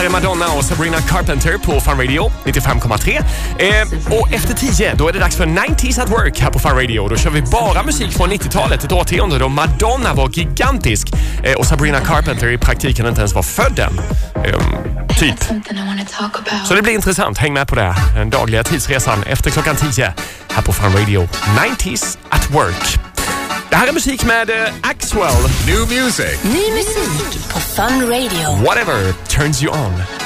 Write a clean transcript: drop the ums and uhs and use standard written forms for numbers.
Madonna och Sabrina Carpenter på Fun Radio 95,3. Och efter 10 då är det dags för 90s at Work här på Fun Radio. Då kör vi bara musik från 90-talet, ett årtionde då Madonna var gigantisk och Sabrina Carpenter i praktiken inte ens var född än. Typ. Så det blir intressant. Häng med på det. Den dagliga tidsresan efter klockan 10 här på Fun Radio 90s at Work. Det här är musik med Axwell. New music. Ny musik på Fun Radio. Whatever turns you on.